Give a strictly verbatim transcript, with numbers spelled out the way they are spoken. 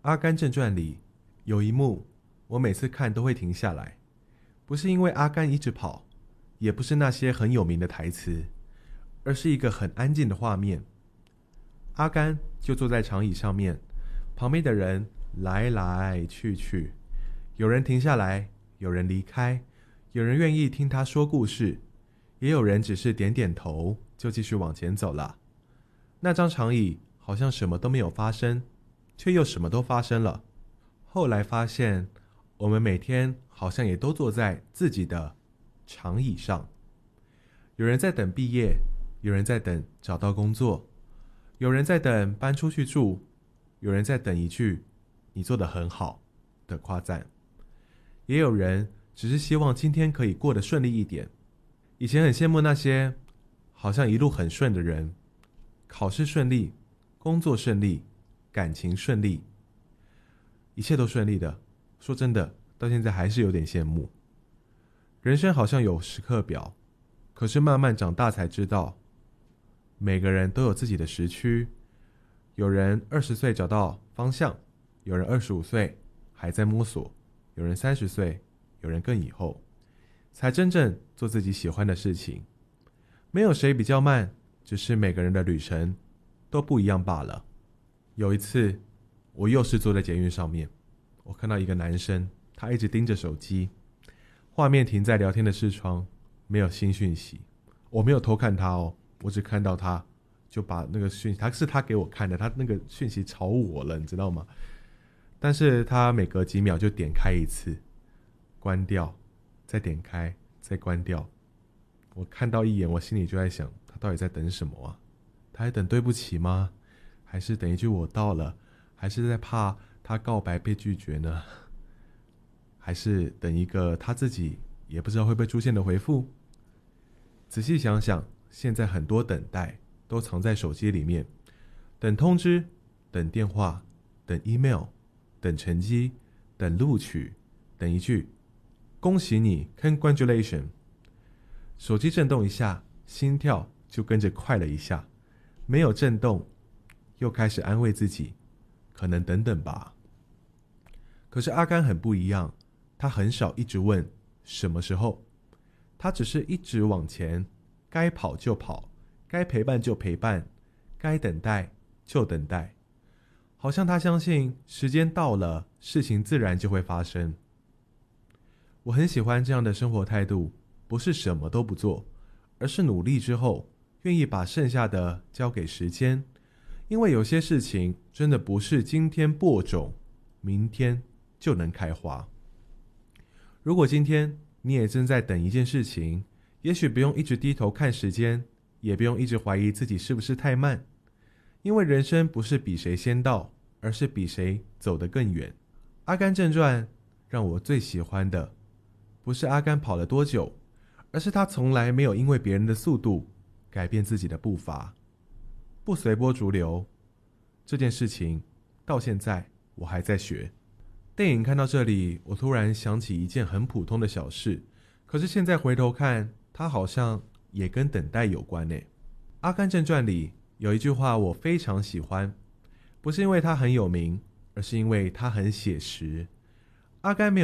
阿甘正传》里有一幕，我每次看都会停下来，不是因为阿甘一直跑，也不是那些很有名的台词，而是一个很安静的画面。阿甘就坐在长椅上面，旁边的人来来去去，有人停下来，有人离开，有人愿意听他说故事，也有人只是点点头就继续往前走了。那张长椅好像什么都没有发生，却又什么都发生了。后来发现，我们每天好像也都坐在自己的长椅上。有人在等毕业，有人在等找到工作，有人在等搬出去住，有人在等一句你做得很好的夸赞，也有人只是希望今天可以过得顺利一点。以前很羡慕那些好像一路很顺的人，考试顺利，工作顺利，感情顺利，一切都顺利的。说真的，到现在还是有点羡慕。人生好像有时刻表，可是慢慢长大才知道，每个人都有自己的时区。有人二十岁找到方向，有人二十五岁还在摸索，有人三十岁，有人更以后，才真正做自己喜欢的事情。没有谁比较慢，只是每个人的旅程都不一样罢了。有一次，我又是坐在捷运上面，我看到一个男生，他一直盯着手机，画面停在聊天的视窗，没有新讯息。我没有偷看他哦，我只看到他就把那个讯息，他是他给我看的，他那个讯息吵我了，你知道吗？但是他每隔几秒就点开一次，关掉，再点开，再关掉。我看到一眼，我心里就在想，他到底在等什么啊？他还等对不起吗？还是等一句我到了？还是在怕他告白被拒绝呢？还是等一个他自己也不知道会不会出现的回复？仔细想想，现在很多等待都藏在手机里面，等通知，等电话，等 email， 等成绩，等录取，等一句恭喜你 congratulation。 手机震动一下，心跳就跟着快了一下，没有震动，又开始安慰自己，可能等等吧。可是阿甘很不一样，他很少一直问什么时候，他只是一直往前，该跑就跑，该陪伴就陪伴，该等待就等待。好像他相信时间到了，事情自然就会发生。我很喜欢这样的生活态度，不是什么都不做，而是努力之后愿意把剩下的交给时间。因为有些事情真的不是今天播种，明天就能开花。如果今天你也正在等一件事情，也许不用一直低头看时间，也不用一直怀疑自己是不是太慢，因为人生不是比谁先到，而是比谁走得更远。阿甘正传让我最喜欢的不是阿甘跑了多久，而是他从来没有因为别人的速度改变自己的步伐，不随波逐流。这件事情到现在我还在学。电影看到这里，我突然想起一件很普通的小事，可是现在回头看，它好像也跟等待有关呢。阿甘正传里有一句话我非常喜欢，不是因为它很有名，而是因为它很写实。阿甘没有